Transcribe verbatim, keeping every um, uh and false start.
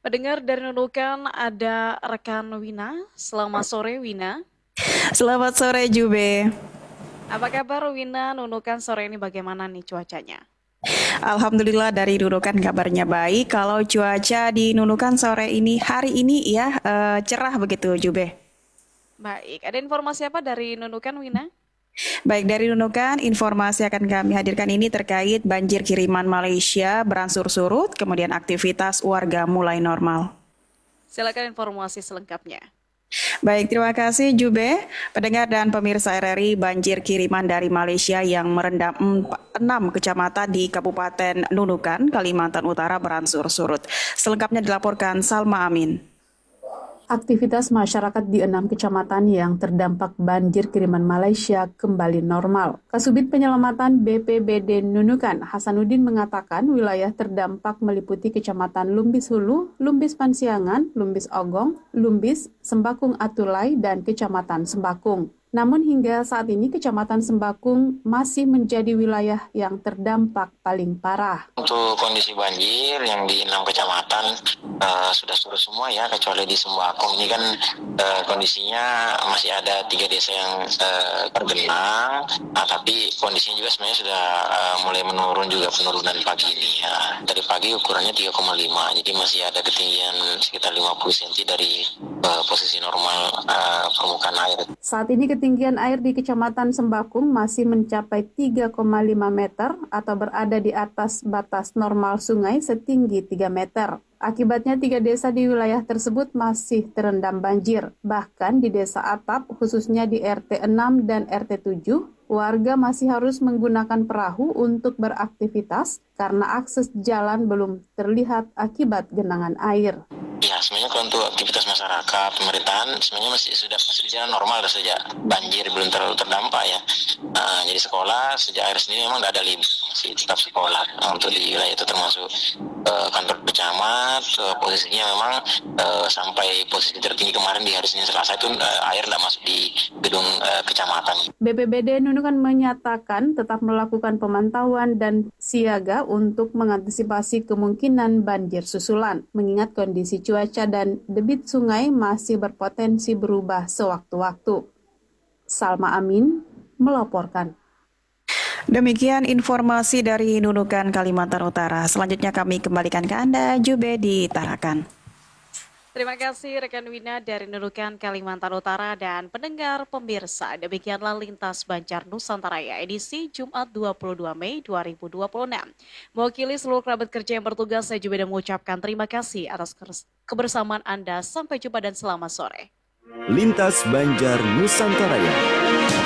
Pendengar dari Nunukan ada rekan Wina. Selamat sore Wina. Selamat sore Jube. Apa kabar Wina? Nunukan sore ini bagaimana nih cuacanya? Alhamdulillah dari Nunukan kabarnya baik. Kalau cuaca di Nunukan sore ini hari ini ya eh, cerah begitu Jube. Baik, ada informasi apa dari Nunukan Wina? Baik dari Nunukan informasi akan kami hadirkan ini terkait banjir kiriman Malaysia berangsur surut, kemudian aktivitas warga mulai normal. Silakan informasi selengkapnya. Baik, terima kasih Jube. Pendengar dan pemirsa R R I, banjir kiriman dari Malaysia yang merendam enam kecamatan di Kabupaten Nunukan, Kalimantan Utara berangsur surut. Selengkapnya dilaporkan Salma Amin. Aktivitas masyarakat di enam kecamatan yang terdampak banjir kiriman Malaysia kembali normal. Kasubit Penyelamatan B P B D Nunukan, Hasanuddin mengatakan wilayah terdampak meliputi Kecamatan Lumbis Hulu, Lumbis Pansiangan, Lumbis Ogong, Lumbis, Sembakung Atulai, dan Kecamatan Sembakung. Namun hingga saat ini Kecamatan Sembakung masih menjadi wilayah yang terdampak paling parah. Untuk kondisi banjir yang di enam kecamatan uh, sudah surut semua ya, kecuali di Sembakung ini kan uh, kondisinya masih ada tiga desa yang uh, tergenang, nah, tapi kondisinya juga sebenarnya sudah uh, mulai menurun juga penurunan pagi ini. Ya. Dari pagi ukurannya tiga koma lima, jadi masih ada ketinggian sekitar lima puluh sentimeter dari uh, posisi normal uh, permukaan air. Saat ini ketinggian air di Kecamatan Sembakung masih mencapai tiga koma lima meter atau berada di atas batas normal sungai setinggi tiga meter. Akibatnya tiga desa di wilayah tersebut masih terendam banjir. Bahkan di Desa Atap, khususnya di R T enam dan R T tujuh, warga masih harus menggunakan perahu untuk beraktivitas karena akses jalan belum terlihat akibat genangan air. Ya, sebenarnya kalau untuk aktivitas masyarakat, pemerintahan sebenarnya masih sudah masih berjalan normal sejak banjir belum terlalu terdampak ya. Nah, jadi sekolah sejak air sendiri memang tidak ada libur, masih tetap sekolah. Nah, untuk di wilayah itu termasuk uh, kantor pecamat, uh, posisinya memang uh, sampai posisi tertinggi kemarin di hari Senin Selasa itu uh, air tidak masuk di gedung uh, kecamatan. B P B D Nunukan menyatakan tetap melakukan pemantauan dan siaga untuk mengantisipasi kemungkinan banjir susulan, mengingat kondisi cuaca dan debit sungai masih berpotensi berubah sewaktu-waktu. Salma Amin melaporkan. Demikian informasi dari Nunukan, Kalimantan Utara. Selanjutnya kami kembalikan ke Anda, Jube di Tarakan. Terima kasih rekan Wina dari Nunukan, Kalimantan Utara dan pendengar pemirsa. Demikianlah Lintas Banjar Nusantara edisi Jumat dua puluh dua Mei dua ribu dua puluh enam. Mewakili seluruh kerabat kerja yang bertugas, saya juga mengucapkan terima kasih atas kebersamaan Anda. Sampai jumpa dan selamat sore. Lintas Banjar Nusantara.